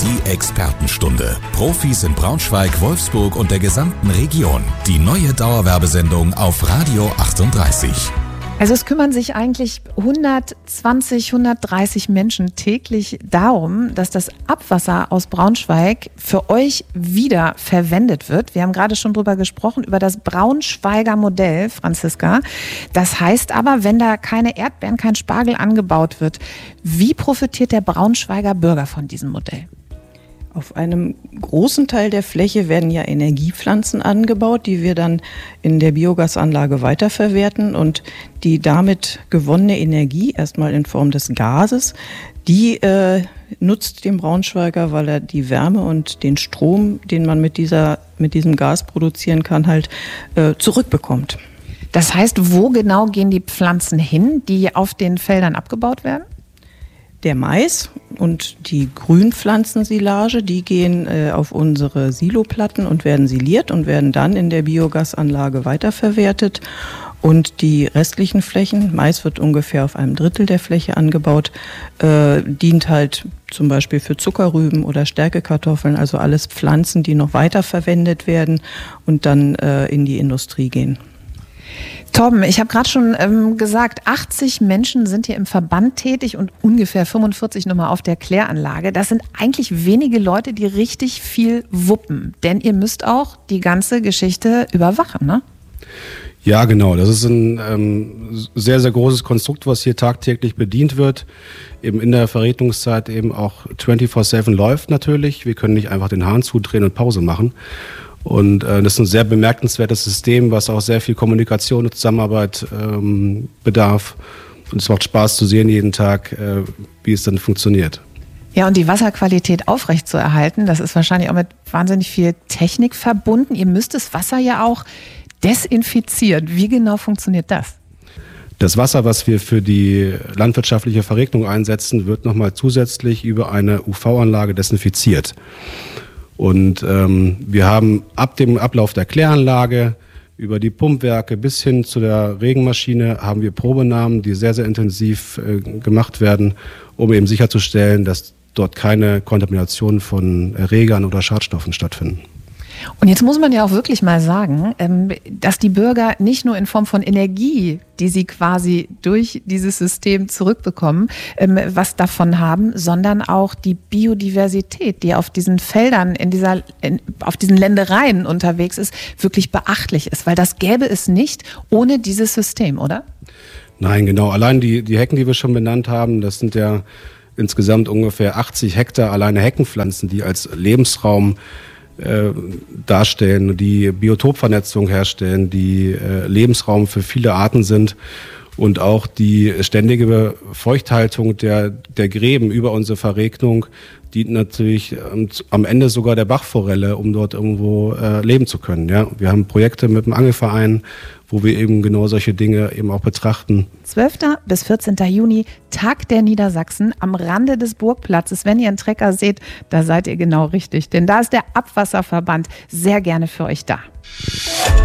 Die Expertenstunde. Profis in Braunschweig, Wolfsburg und der gesamten Region. Die neue Dauerwerbesendung auf Radio 38. Also es kümmern sich eigentlich 120, 130 Menschen täglich darum, dass das Abwasser aus Braunschweig für euch wieder verwendet wird. Wir haben gerade schon drüber gesprochen, über das Braunschweiger Modell, Franziska. Das heißt aber, wenn da keine Erdbeeren, kein Spargel angebaut wird, wie profitiert der Braunschweiger Bürger von diesem Modell? Auf einem großen Teil der Fläche werden ja Energiepflanzen angebaut, die wir dann in der Biogasanlage weiterverwerten, und die damit gewonnene Energie, erstmal in Form des Gases, die nutzt dem Braunschweiger, weil er die Wärme und den Strom, den man mit diesem Gas produzieren kann, halt zurückbekommt. Das heißt, wo genau gehen die Pflanzen hin, die auf den Feldern abgebaut werden? Der Mais und die Grünpflanzensilage, die gehen auf unsere Siloplatten und werden siliert und werden dann in der Biogasanlage weiterverwertet. Und die restlichen Flächen, Mais wird ungefähr auf einem Drittel der Fläche angebaut, dient halt zum Beispiel für Zuckerrüben oder Stärkekartoffeln, also alles Pflanzen, die noch weiterverwendet werden und dann in die Industrie gehen. Torben, ich habe gerade schon gesagt, 80 Menschen sind hier im Verband tätig und ungefähr 45 nochmal auf der Kläranlage. Das sind eigentlich wenige Leute, die richtig viel wuppen. Denn ihr müsst auch die ganze Geschichte überwachen, ne? Ja, genau. Das ist ein sehr, sehr großes Konstrukt, was hier tagtäglich bedient wird. Eben in der Verrätungszeit eben auch 24/7 läuft natürlich. Wir können nicht einfach den Hahn zudrehen und Pause machen. Und das ist ein sehr bemerkenswertes System, was auch sehr viel Kommunikation und Zusammenarbeit bedarf. Und es macht Spaß zu sehen jeden Tag, wie es dann funktioniert. Ja, und die Wasserqualität aufrechtzuerhalten, das ist wahrscheinlich auch mit wahnsinnig viel Technik verbunden. Ihr müsst das Wasser ja auch desinfizieren. Wie genau funktioniert das? Das Wasser, was wir für die landwirtschaftliche Verregnung einsetzen, wird nochmal zusätzlich über eine UV-Anlage desinfiziert. Und wir haben ab dem Ablauf der Kläranlage über die Pumpwerke bis hin zu der Regenmaschine haben wir Probenahmen, die sehr, sehr intensiv gemacht werden, um eben sicherzustellen, dass dort keine Kontamination von Erregern oder Schadstoffen stattfinden. Und jetzt muss man ja auch wirklich mal sagen, dass die Bürger nicht nur in Form von Energie, die sie quasi durch dieses System zurückbekommen, was davon haben, sondern auch die Biodiversität, die auf diesen Feldern, auf diesen Ländereien unterwegs ist, wirklich beachtlich ist. Weil das gäbe es nicht ohne dieses System, oder? Nein, genau. Allein die Hecken, die wir schon benannt haben, das sind ja insgesamt ungefähr 80 Hektar alleine Heckenpflanzen, die als Lebensraum darstellen, die Biotopvernetzung herstellen, die Lebensraum für viele Arten sind und auch die ständige Feuchthaltung der Gräben über unsere Verregnung dient natürlich amEnde sogar der Bachforelle, um dort irgendwo leben zu können. Ja? Wir haben Projekte mit dem Angelverein, wo wir eben genau solche Dinge eben auch betrachten. 12. bis 14. Juni, Tag der Niedersachsen am Rande des Burgplatzes. Wenn ihr einen Trecker seht, da seid ihr genau richtig, denn da ist der Abwasserverband sehr gerne für euch da.